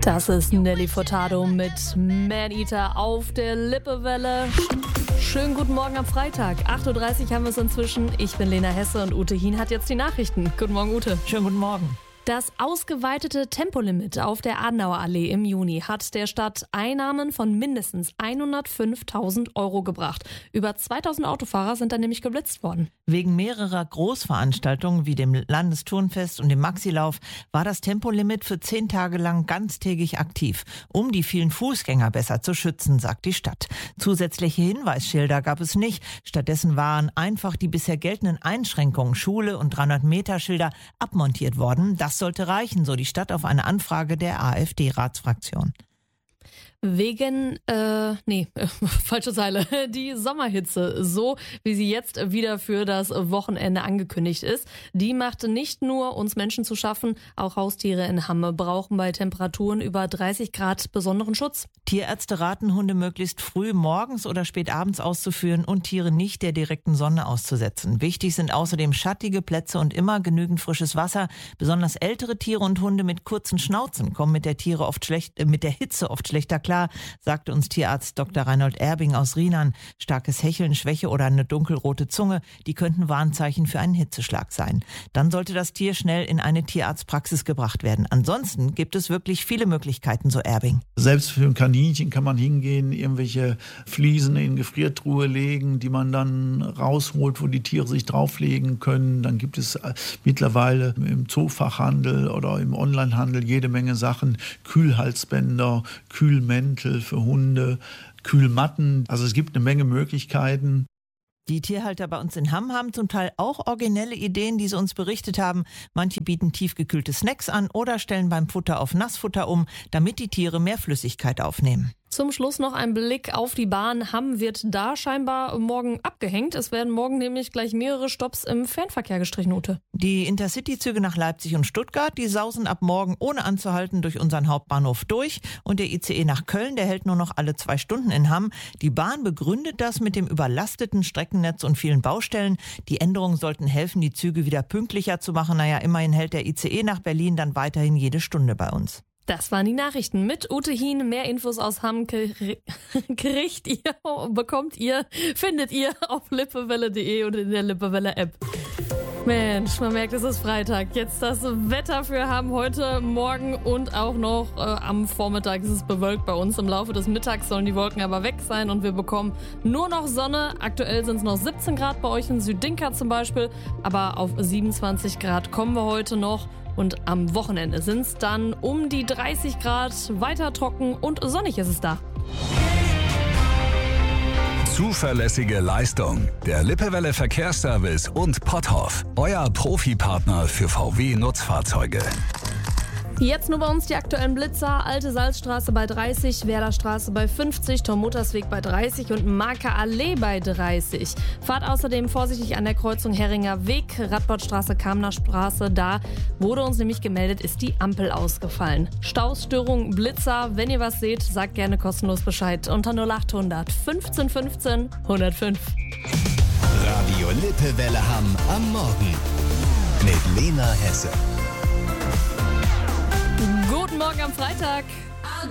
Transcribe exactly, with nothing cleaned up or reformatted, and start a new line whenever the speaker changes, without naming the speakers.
Das ist Nelly Furtado mit Maneater auf der Lippewelle. Schönen guten Morgen am Freitag. acht Uhr dreißig haben wir es inzwischen. Ich bin Lena Hesse und Ute Hien hat jetzt die Nachrichten. Guten Morgen, Ute.
Schönen guten Morgen.
Das ausgeweitete Tempolimit auf der Adenauer Allee im Juni hat der Stadt Einnahmen von mindestens hundertfünftausend Euro gebracht. Über zweitausend Autofahrer sind da nämlich geblitzt worden.
Wegen mehrerer Großveranstaltungen wie dem Landesturnfest und dem Maxilauf war das Tempolimit für zehn Tage lang ganztägig aktiv, um die vielen Fußgänger besser zu schützen, sagt die Stadt. Zusätzliche Hinweisschilder gab es nicht. Stattdessen waren einfach die bisher geltenden Einschränkungen, Schule und dreihundert Meter Schilder abmontiert worden. Das sollte reichen, so die Stadt auf eine Anfrage der AfD-Ratsfraktion.
Wegen, äh, nee, falsche Zeile, die Sommerhitze, so wie sie jetzt wieder für das Wochenende angekündigt ist, die macht nicht nur uns Menschen zu schaffen, auch Haustiere in Hamme brauchen bei Temperaturen über dreißig Grad besonderen Schutz.
Tierärzte raten, Hunde möglichst früh morgens oder spät abends auszuführen und Tiere nicht der direkten Sonne auszusetzen. Wichtig sind außerdem schattige Plätze und immer genügend frisches Wasser. Besonders ältere Tiere und Hunde mit kurzen Schnauzen kommen mit der Tiere oft schlecht, äh, mit der Hitze oft schlechter klar, sagte uns Tierarzt Doktor Reinhold Erbing aus Rienan. Starkes Hecheln, Schwäche oder eine dunkelrote Zunge, die könnten Warnzeichen für einen Hitzeschlag sein. Dann sollte das Tier schnell in eine Tierarztpraxis gebracht werden. Ansonsten gibt es wirklich viele Möglichkeiten, so Erbing.
Selbst für ein Kaninchen kann man hingehen, irgendwelche Fliesen in Gefriertruhe legen, die man dann rausholt, wo die Tiere sich drauflegen können. Dann gibt es mittlerweile im Zoofachhandel oder im Onlinehandel jede Menge Sachen, Kühlhalsbänder, Kühlmäntel für Hunde, Kühlmatten. Also es gibt eine Menge Möglichkeiten.
Die Tierhalter bei uns in Hamm haben zum Teil auch originelle Ideen, die sie uns berichtet haben. Manche bieten tiefgekühlte Snacks an oder stellen beim Futter auf Nassfutter um, damit die Tiere mehr Flüssigkeit aufnehmen.
Zum Schluss noch ein Blick auf die Bahn. Hamm wird da scheinbar morgen abgehängt. Es werden morgen nämlich gleich mehrere Stopps im Fernverkehr gestrichen, Ute.
Die Intercity-Züge nach Leipzig und Stuttgart, die sausen ab morgen ohne anzuhalten durch unseren Hauptbahnhof durch. Und der I C E nach Köln, der hält nur noch alle zwei Stunden in Hamm. Die Bahn begründet das mit dem überlasteten Streckennetz und vielen Baustellen. Die Änderungen sollten helfen, die Züge wieder pünktlicher zu machen. Naja, immerhin hält der I C E nach Berlin dann weiterhin jede Stunde bei uns.
Das waren die Nachrichten mit Ute Hien. Mehr Infos aus Hamm kriegt ihr, bekommt ihr, findet ihr auf lippewelle punkt de und in der Lippewelle-App. Mensch, man merkt, es ist Freitag. Jetzt das Wetter für Hamm heute, morgen und auch noch äh, am Vormittag ist es bewölkt bei uns. Im Laufe des Mittags sollen die Wolken aber weg sein und wir bekommen nur noch Sonne. Aktuell sind es noch siebzehn Grad bei euch in Südinka zum Beispiel, aber auf siebenundzwanzig Grad kommen wir heute noch. Und am Wochenende sind es dann um die dreißig Grad, weiter trocken und sonnig ist es da.
Zuverlässige Leistung. Der Lippewelle Verkehrsservice und Potthoff. Euer Profipartner für V W-Nutzfahrzeuge.
Jetzt nur bei uns die aktuellen Blitzer. Alte Salzstraße bei dreißig, Werderstraße bei fünfzig, Tormotersweg bei dreißig und Marker Allee bei dreißig. Fahrt außerdem vorsichtig an der Kreuzung Heringer Weg, Radbottstraße, Kamner Straße. Da wurde uns nämlich gemeldet, ist die Ampel ausgefallen. Staus, Störung, Blitzer. Wenn ihr was seht, sagt gerne kostenlos Bescheid unter null acht hundert fünfzehn fünfzehn hundertfünf.
Radio Lippewelle Hamm am Morgen mit Lena Hesse.
Guten Morgen am Freitag.